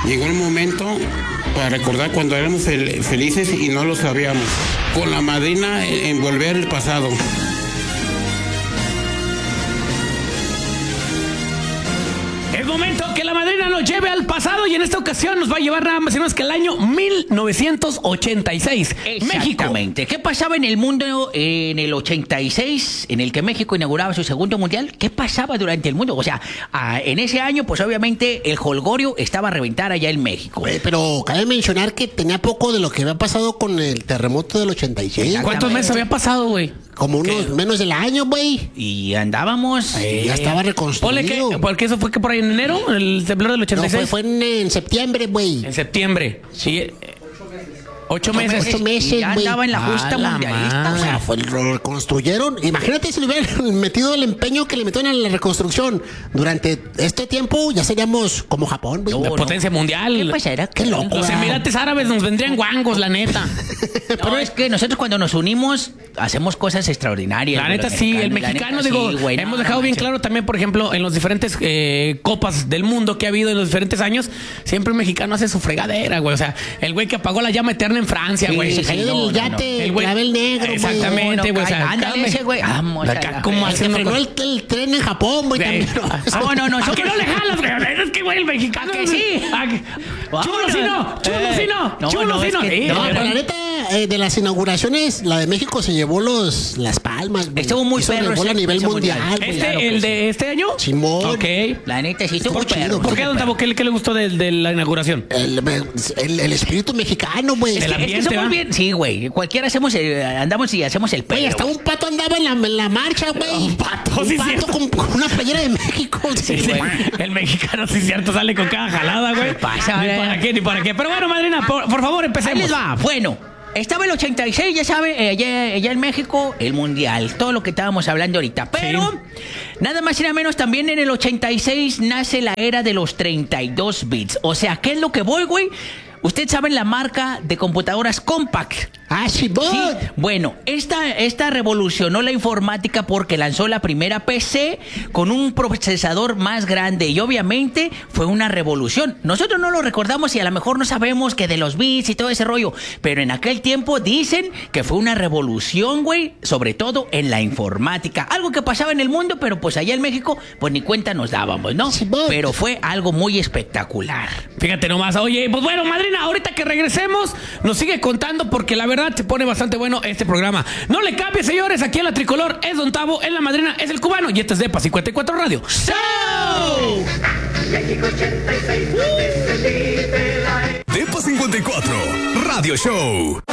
Llegó el momento para recordar cuando éramos felices y no lo sabíamos. Con la madrina en volver el pasado. Es momento que la madrina nos lleve al pasado y en esta ocasión nos va a llevar nada más y menos que el año 1986. Exactamente. México. ¿Qué pasaba en el mundo en el 86, en el que México inauguraba su segundo mundial? ¿Qué pasaba durante el mundo? O sea, en ese año, pues obviamente el jolgorio estaba a reventar allá en México. Pero cabe mencionar que tenía poco de lo que había pasado con el terremoto del 86. ¿Cuántos meses había pasado, güey? Como unos menos del año, güey. Y andábamos... Ya estaba reconstruido. Porque eso fue que por ahí en enero, el temblor del 86. No, fue en septiembre, güey. En septiembre. Sí. 8 meses. 8 meses, y ya güey. andaba en la justa mundialista. O sea, lo reconstruyeron. Imagínate si le hubieran metido el empeño que le metieron en la reconstrucción. Durante este tiempo ya seríamos como Japón, güey. La potencia mundial. ¿Qué pasará? Qué loco. Los Emirates Árabes nos vendrían guangos, la neta. Pero es que nosotros cuando nos unimos hacemos cosas extraordinarias. La neta sí, el mexicano, digo, sí, güey, hemos dejado bien claro también, por ejemplo, en los diferentes copas del mundo que ha habido en los diferentes años, siempre el mexicano hace su fregadera, güey. O sea, el güey que apagó la llama eterna en Francia, güey. Se cayó del yate, el clavel negro, güey. Exactamente, güey. O sea, ándale ese, güey. Vamos acá, ¿cómo se frenó el tren en Japón, güey, también. No. ¿A qué no le jalas, güey? Es que, güey, el mexicano... ¿A que sí? Chulo si no. Chulo si no. No, pero la neta, de las inauguraciones, la de México se llevó las palmas, güey. Estuvo muy perro a nivel mundial, güey. ¿El de este año? Simón. Ok. La neta sí estuvo chido. ¿Por qué, don Tavo? ¿Qué le gustó de la inauguración? El espíritu mexicano, güey. El ambiente, es que somos bien... Sí, güey. Cualquiera andamos y hacemos el pedo. Güey, hasta un pato andaba en la marcha, güey. Un pato con una playera de México. Sí, güey. El mexicano, sí, cierto, sale con cada jalada, güey. Pasa, ni para qué. Pero bueno, madrina, por favor, empecemos. Ahí les va. Bueno, estaba el 86, ya sabe, allá en México, el mundial. Todo lo que estábamos hablando ahorita. Pero, nada más y nada menos, también en el 86 nace la era de los 32 bits. O sea, ¿qué es lo que voy, güey? Ustedes saben la marca de computadoras Compaq. Sí. Bueno, esta revolucionó la informática porque lanzó la primera PC con un procesador más grande y obviamente fue una revolución. Nosotros no lo recordamos y a lo mejor no sabemos que de los bits y todo ese rollo, pero en aquel tiempo dicen que fue una revolución, güey, sobre todo en la informática. Algo que pasaba en el mundo, pero pues allá en México, pues ni cuenta nos dábamos, ¿no? Pero fue algo muy espectacular. Fíjate nomás, oye, pues bueno, madrina, ahorita que regresemos, nos sigue contando porque la verdad se pone bastante bueno este programa. No le cambie, señores, aquí en la Tricolor es Don Tavo, en la madrina es el cubano y este es Depa 54 Radio. ¡Show! Depa 54 Radio Show.